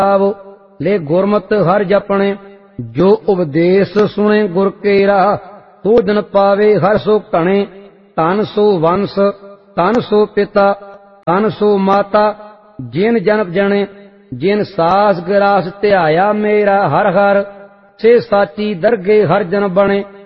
आवो ले गुरमत हर जपणे जो उपदेश सुने गुर केरा तो दिन पावे हर सो घणे तन सो वंश तन सो पिता तन सो माता जिन जन्म जने जिन सास ग्रास ध्याया मेरा हर हर से साची दरगे हर जन बने